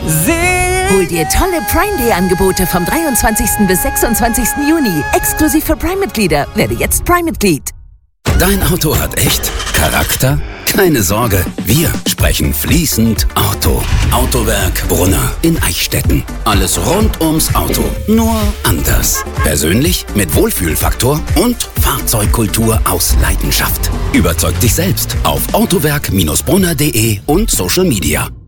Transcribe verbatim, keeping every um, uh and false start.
Sing! Hol dir tolle Prime Day Angebote vom dreiundzwanzigsten bis sechsundzwanzigsten Juni. Exklusiv für Prime-Mitglieder. Werde jetzt Prime-Mitglied. Dein Auto hat echt Charakter? Keine Sorge, wir sprechen fließend Auto. Autowerk Brunner in Eichstätten. Alles rund ums Auto, nur anders. Persönlich mit Wohlfühlfaktor und Fahrzeugkultur aus Leidenschaft. Überzeug dich selbst auf autowerk Bindestrich brunner punkt de und Social Media.